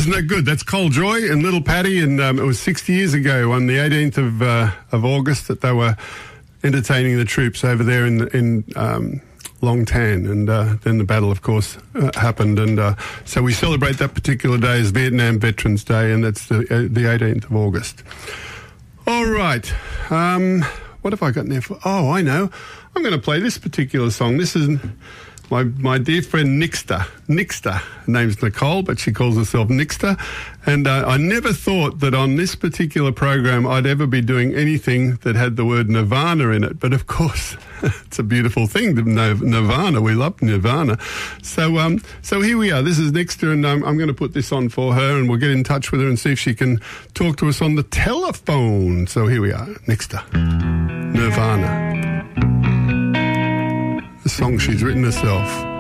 Isn't that good? That's Cole Joy and Little Patty, and it was 60 years ago on the 18th of August that they were entertaining the troops over there in Long Tan, and then the battle, of course, happened, and so we celebrate that particular day as Vietnam Veterans Day, and that's the 18th of August. All right, what have I got in there for? Oh, I know. I'm going to play this particular song. This is my dear friend Nixter. Her name's Nicole, but she calls herself Nixter. And I never thought that on this particular program I'd ever be doing anything that had the word Nirvana in it. But of course, it's a beautiful thing, Nirvana. We love Nirvana. So here we are. This is Nixter, and I'm going to put this on for her, and we'll get in touch with her and see if she can talk to us on the telephone. So here we are, Nixter. Nirvana. A song she's written herself.